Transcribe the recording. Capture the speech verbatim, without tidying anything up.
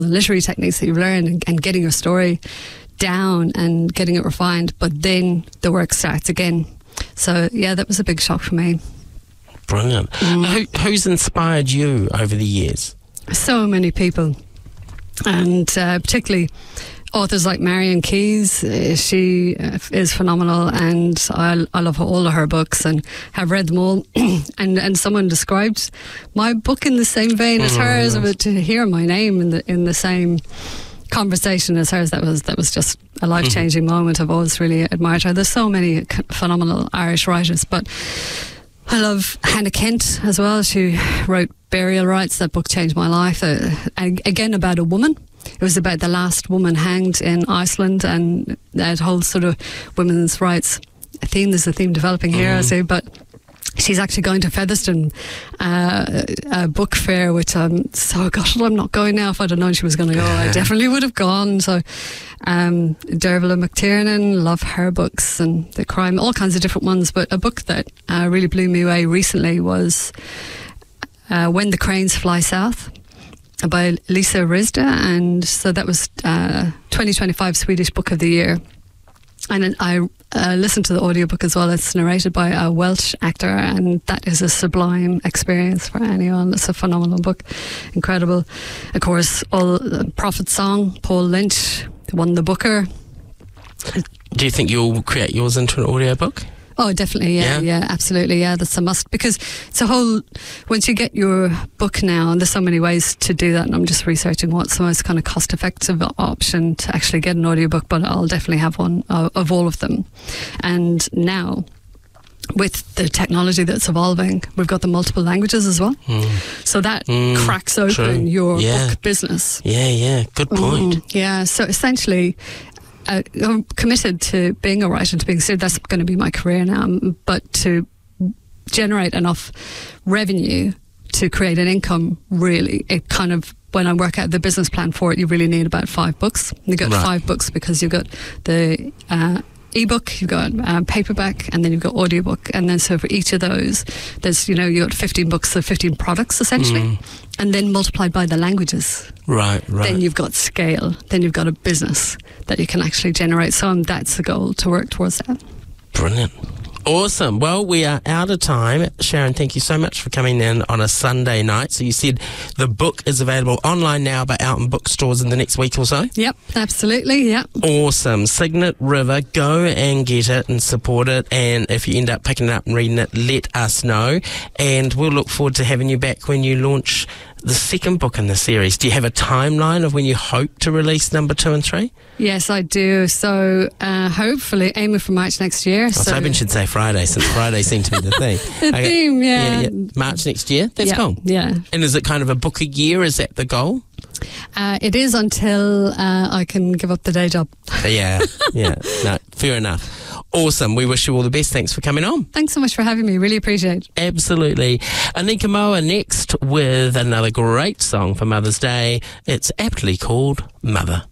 the literary techniques that you've learned and, and getting your story down and getting it refined, but then the work starts again. So yeah, that was a big shock for me. Brilliant. Mm. Who, who's inspired you over the years? So many people, and uh, particularly authors like Marian Keyes. Uh, she uh, is phenomenal, and I, I love all of her books and have read them all. and and someone described my book in the same vein as oh, hers, yes. but to hear my name in the in the same conversation as hers, that was that was just a life-changing mm-hmm. moment. I've always really admired her. There's so many phenomenal Irish writers, but I love Hannah Kent as well. She wrote Burial Rites. That book changed my life. Uh, again, about a woman. It was about the last woman hanged in Iceland, and that whole sort of women's rights theme. There's a theme developing here, mm. I see, but she's actually going to Featherstone, uh, a book fair, which I'm so gutted I'm not going now. If I'd have known she was going to go, I definitely would have gone. So um, Dervla McTiernan, love her books and the crime, all kinds of different ones. But a book that uh, really blew me away recently was uh, When the Cranes Fly South by Lisa Rizda. And so that was uh, twenty twenty-five Swedish Book of the Year. And I uh, listened to the audiobook as well. It's narrated by a Welsh actor, and that is a sublime experience for anyone. It's a phenomenal book, incredible. Of course, all uh, Prophet Song, Paul Lynch won the Booker. Do you think you'll create yours into an audiobook? Oh, definitely, yeah, yeah, yeah, absolutely, yeah, that's a must, because it's a whole, once you get your book now, and there's so many ways to do that, and I'm just researching what's the most kind of cost-effective option to actually get an audiobook, but I'll definitely have one of, of all of them. And now, with the technology that's evolving, we've got the multiple languages as well. Mm. So that mm, cracks open true. your yeah. book business. Yeah, yeah, good point. Mm, yeah, so essentially, Uh, I'm committed to being a writer, to being serious. That's going to be my career now. But to generate enough revenue to create an income, really, it kind of, when I work out the business plan for it, you really need about five books. You've got right. five books because you've got the uh, ebook, you've got uh, paperback, and then you've got audiobook. And then so for each of those, there's, you know, you've got fifteen books, so fifteen products essentially. Mm. And then multiplied by the languages. Right, right. Then you've got scale. Then you've got a business that you can actually generate. So um, that's the goal, to work towards that. Brilliant. Awesome. Well, we are out of time. Sharon, thank you so much for coming in on a Sunday night. So you said the book is available online now, but out in bookstores in the next week or so? Yep, absolutely, yep. Awesome. Signet River, go and get it and support it. And if you end up picking it up and reading it, let us know. And we'll look forward to having you back when you launch the second book in the series. Do you have a timeline of when you hope to release number two and three? Yes, I do. So uh, hopefully aiming for March next year. I was so hoping she'd say Friday, since Friday seemed to be the theme. the okay. theme, yeah. yeah. yeah. March next year? That's yeah, cool. Yeah. And is it kind of a book a year? Is that the goal? Uh, it is until uh, I can give up the day job. Yeah, yeah. No, fair enough. Awesome. We wish you all the best. Thanks for coming on. Thanks so much for having me. Really appreciate it. Absolutely. Anika Moa next with another great song for Mother's Day. It's aptly called Mother.